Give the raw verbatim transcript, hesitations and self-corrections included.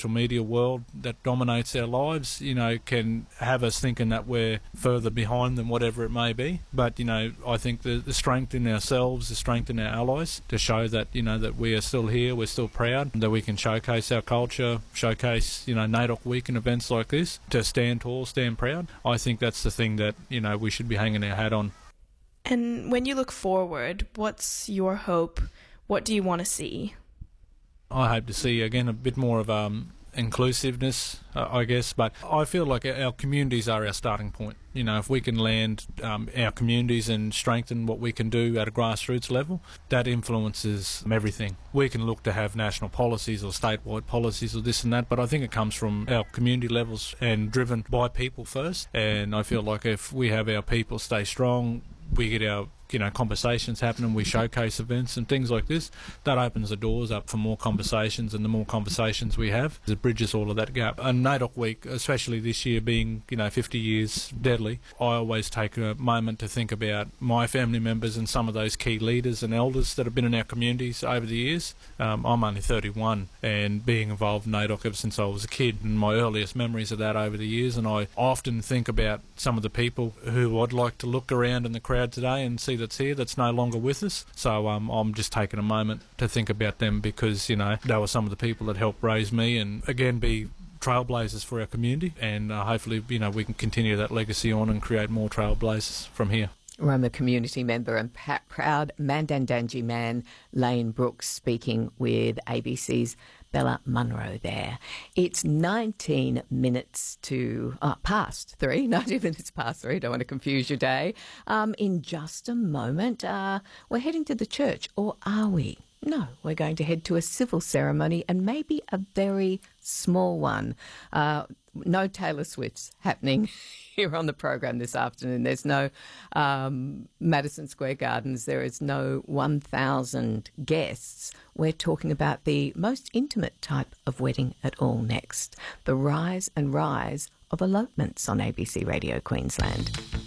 social media world that dominates our lives, you know, can have us thinking that we're further behind than whatever it may be. But, you know, I think the, the strength in ourselves, the strength in our allies to show that, you know, that we are still here, we're still proud, that we can showcase our culture, showcase, you know, NAIDOC Week and events like this, to stand tall, stand proud. I think that's the thing that, you know, we should be hanging our hat on. And when you look forward, what's your hope? What do you want to see? I hope to see, again, a bit more of um, inclusiveness, uh, I guess, but I feel like our communities are our starting point. You know, if we can land um, our communities and strengthen what we can do at a grassroots level, that influences everything. We can look to have national policies or statewide policies or this and that, but I think it comes from our community levels and driven by people first. And I feel like if we have our people stay strong, we get our, you know, conversations happening, we showcase events and things like this, that opens the doors up for more conversations, and the more conversations we have, it bridges all of that gap. And NAIDOC Week, especially this year being, you know, fifty years deadly, I always take a moment to think about my family members and some of those key leaders and elders that have been in our communities over the years. Um, I'm only thirty-one, and being involved in NAIDOC ever since I was a kid, and my earliest memories of that over the years, and I often think about some of the people who I'd like to look around in the crowd today and see that's here that's no longer with us. So um, I'm just taking a moment to think about them, because, you know, they were some of the people that helped raise me and, again, be trailblazers for our community. And uh, hopefully, you know, we can continue that legacy on and create more trailblazers from here. Roma community member and pa- proud Mandandangyi man Lane Brooks speaking with A B C's Bella Munro there. It's nineteen minutes to uh, past three, nineteen minutes past three, don't want to confuse your day. Um, in just a moment, uh, we're heading to the church, or are we? No, we're going to head to a civil ceremony, and maybe a very small one. Uh, no Taylor Swifts happening here on the program this afternoon. There's no um, Madison Square Gardens. There is no one thousand guests. We're talking about the most intimate type of wedding at all next. The rise and rise of elopements on A B C Radio Queensland.